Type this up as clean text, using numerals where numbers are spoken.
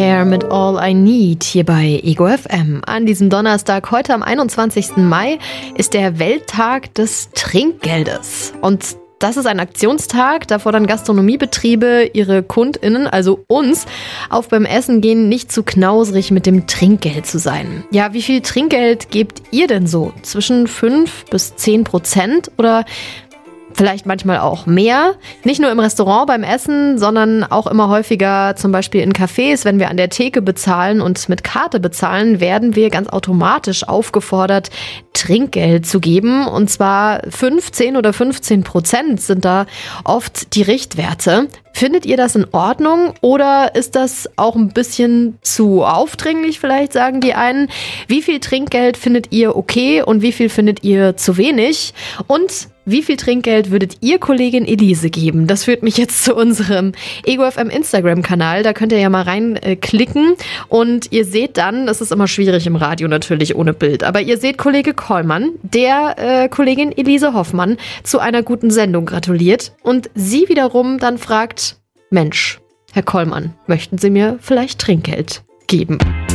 Cher mit All I Need hier bei Ego FM. An diesem Donnerstag, heute am 21. Mai, ist der Welttag des Trinkgeldes. Und das ist ein Aktionstag, da fordern Gastronomiebetriebe ihre KundInnen, also uns, auf beim Essen gehen nicht zu knausrig mit dem Trinkgeld zu sein. Ja, wie viel Trinkgeld gebt ihr denn so? Zwischen 5 bis 10% oder vielleicht manchmal auch mehr. Nicht nur im Restaurant beim Essen, sondern auch immer häufiger zum Beispiel in Cafés. Wenn wir an der Theke bezahlen und mit Karte bezahlen, werden wir ganz automatisch aufgefordert, Trinkgeld zu geben. Und zwar 10 oder 15% sind da oft die Richtwerte. Findet ihr das in Ordnung oder ist das auch ein bisschen zu aufdringlich, vielleicht sagen die einen? Wie viel Trinkgeld findet ihr okay und wie viel findet ihr zu wenig? Und wie viel Trinkgeld würdet ihr Kollegin Elise geben? Das führt mich jetzt zu unserem Ego FM Instagram-Kanal. Da könnt ihr ja mal reinklicken und ihr seht dann, das ist immer schwierig im Radio natürlich ohne Bild, aber ihr seht Kollege Kollmann, der Kollegin Elise Hoffmann zu einer guten Sendung gratuliert und sie wiederum dann fragt, Mensch, Herr Kollmann, möchten Sie mir vielleicht Trinkgeld geben?